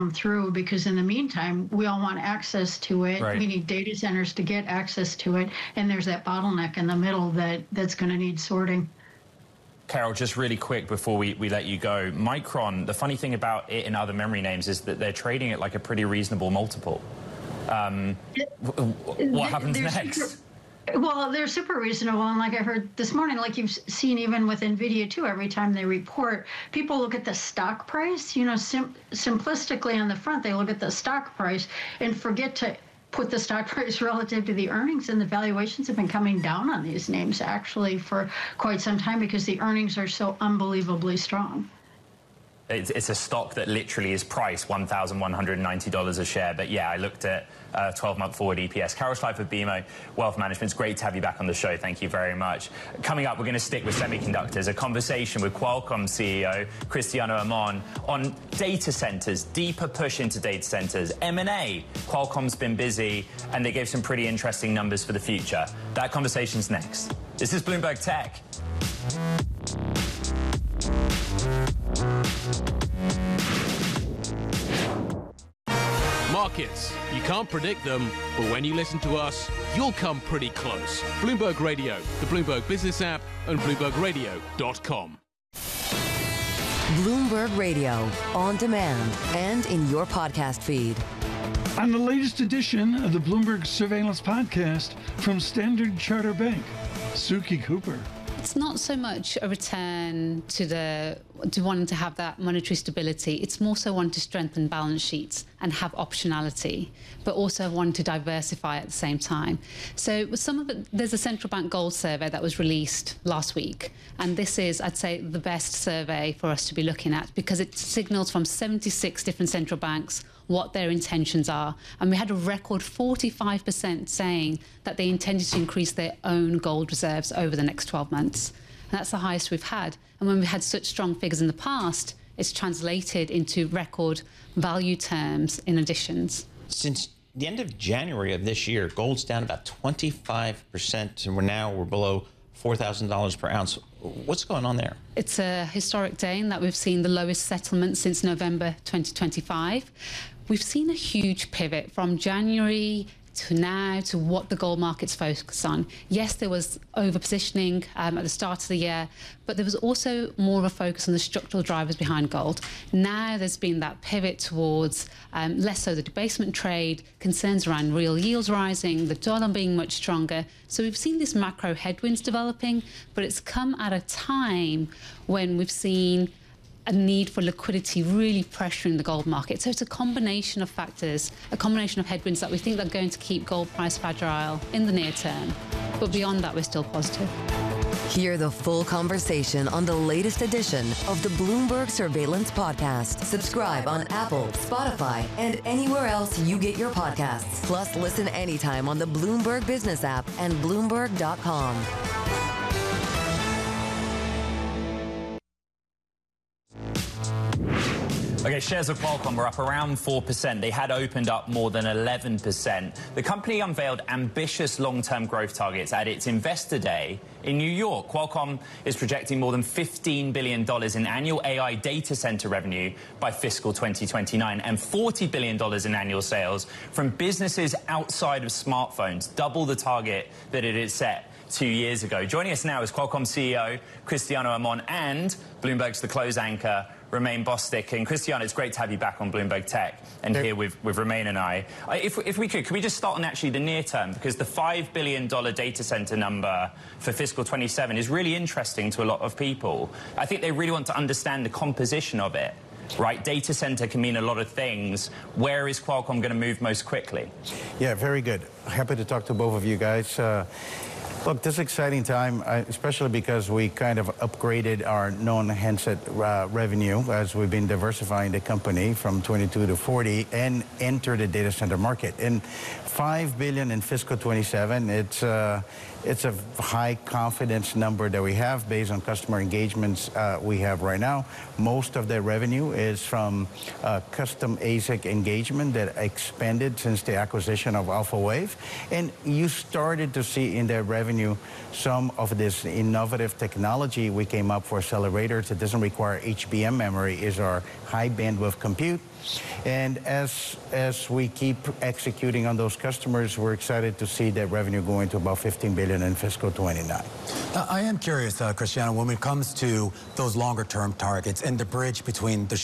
through, because in the meantime, we all want access to it. Right. We need data centers to get access to it, and there's that bottleneck in the middle that's going to need sorting. Carol, just really quick before we let you go. Micron, the funny thing about it and other memory names is that they're trading at like a pretty reasonable multiple. What happens next? Well, they're super reasonable, and like I heard this morning, like you've seen even with NVIDIA too, every time they report, people look at the stock price, you know, simplistically on the front, they look at the stock price and forget to put the stock price relative to the earnings, and the valuations have been coming down on these names actually for quite some time because the earnings are so unbelievably strong. It's a stock that literally is priced $1,190 a share. But yeah, I looked at 12-month forward EPS. Carol Schleifer, BMO Wealth Management. It's great to have you back on the show. Thank you very much. Coming up, we're going to stick with semiconductors. A conversation with Qualcomm CEO Cristiano Amon on data centers, deeper push into data centers, M&A. Qualcomm's been busy, and they gave some pretty interesting numbers for the future. That conversation's next. This is Bloomberg Tech. Markets, you can't predict them, but when you listen to us, you'll come pretty close. Bloomberg Radio, the Bloomberg Business app, and BloombergRadio.com. Bloomberg Radio, on demand and in your podcast feed. On the latest edition of the Bloomberg Surveillance Podcast from Standard Chartered Bank, Suki Cooper. It's not so much a return to wanting to have that monetary stability. It's more so wanting to strengthen balance sheets and have optionality, but also wanting to diversify at the same time. So with some of it, there's a central bank gold survey that was released last week. And this is, I'd say, the best survey for us to be looking at because it signals from 76 different central banks what their intentions are. And we had a record 45% saying that they intended to increase their own gold reserves over the next 12 months. And that's the highest we've had. And when we had such strong figures in the past, it's translated into record value terms in additions. Since the end of January of this year, gold's down about 25%, and we're below $4,000 per ounce. What's going on there? It's a historic day in that we've seen the lowest settlement since November 2025. We've seen a huge pivot from January to now to what the gold market's focused on. Yes, there was over-positioning at the start of the year, but there was also more of a focus on the structural drivers behind gold. Now there's been that pivot towards less so the debasement trade, concerns around real yields rising, the dollar being much stronger. So we've seen these macro headwinds developing, but it's come at a time when we've seen a need for liquidity really pressuring the gold market. So it's a combination of factors, a combination of headwinds that we think are going to keep gold price fragile in the near term. But beyond that, we're still positive. Hear the full conversation on the latest edition of the Bloomberg Surveillance Podcast. Subscribe on Apple, Spotify, and anywhere else you get your podcasts. Plus, listen anytime on the Bloomberg Business app and Bloomberg.com. Okay, shares of Qualcomm were up around 4%. They had opened up more than 11%. The company unveiled ambitious long-term growth targets at its Investor Day in New York. Qualcomm is projecting more than $15 billion in annual AI data center revenue by fiscal 2029 and $40 billion in annual sales from businesses outside of smartphones, double the target that it had set 2 years ago. Joining us now is Qualcomm CEO Cristiano Amon and Bloomberg's The Close anchor, Romain Bostick. And Cristiano, it's great to have you back on Bloomberg Tech and here with Romain and I. If we could we just start on actually the near term? Because the $5 billion data center number for fiscal 27 is really interesting to a lot of people. I think they really want to understand the composition of it. Right, data center can mean a lot of things. Where is Qualcomm going to move most quickly? Yeah, very good. Happy to talk to both of you guys. Look, this is an exciting time, especially because we kind of upgraded our non-handset revenue as we've been diversifying the company from 22 to 40 and enter the data center market. And $5 billion in fiscal 27, it's a high confidence number that we have based on customer engagements we have right now. Most of the revenue is from custom ASIC engagement that expanded since the acquisition of Alphawave. And you started to see in that revenue revenue. Some of this innovative technology we came up for accelerators that doesn't require HBM memory is our high bandwidth compute. And as we keep executing on those customers, we're excited to see that revenue going to about $15 billion in fiscal 29. I am curious, Cristiano, when it comes to those longer term targets and the bridge between the